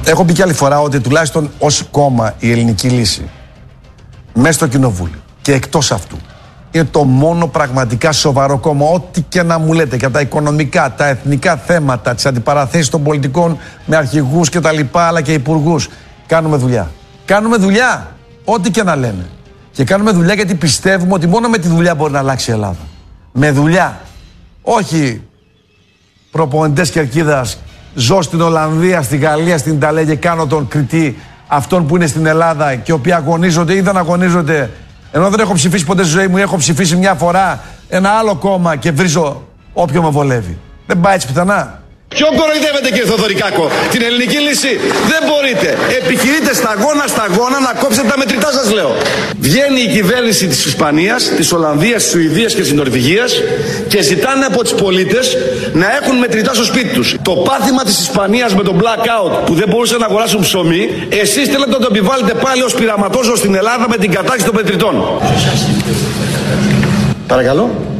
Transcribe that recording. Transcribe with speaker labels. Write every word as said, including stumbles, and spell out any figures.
Speaker 1: Έχω πει και άλλη φορά ότι τουλάχιστον ως κόμμα η Ελληνική Λύση μέσα στο κοινοβούλιο και εκτός αυτού είναι το μόνο πραγματικά σοβαρό κόμμα. Ό,τι και να μου λέτε για τα οικονομικά, τα εθνικά θέματα, τις αντιπαραθέσεις των πολιτικών με αρχηγούς και τα λοιπά, αλλά και υπουργούς, κάνουμε δουλειά. Κάνουμε δουλειά, ό,τι και να λένε. Και κάνουμε δουλειά γιατί πιστεύουμε ότι μόνο με τη δουλειά μπορεί να αλλάξει η Ελλάδα. Με δουλειά. Όχι προπονητές κερκίδας, ζω στην Ολλανδία, στη Γαλλία, στην Ιταλία και κάνω τον κριτή αυτών που είναι στην Ελλάδα και οι οποίοι αγωνίζονται ή δεν αγωνίζονται. Ενώ δεν έχω ψηφίσει ποτέ στη ζωή μου, έχω ψηφίσει μια φορά ένα άλλο κόμμα και βρίζω όποιο με βολεύει. Δεν πάει έτσι πιθανά.
Speaker 2: Ποιον κοροϊδεύετε, κύριε Θοδωρικάκο? Την Ελληνική Λύση? Δεν μπορείτε. Επιχειρείτε σταγόνα σταγόνα να κόψετε τα μετρητά, σας λέω. Βγαίνει η κυβέρνηση της Ισπανίας, της Ολλανδίας, της Σουηδίας και της Νορβηγίας και ζητάνε από τους πολίτες να έχουν μετρητά στο σπίτι τους. Το πάθημα της Ισπανίας με τον blackout που δεν μπορούσαν να αγοράσουν ψωμί, εσείς θέλετε να το επιβάλλετε πάλι ως πειραματόζωο στην Ελλάδα με την κατάργηση των μετρητών. Παρακαλώ.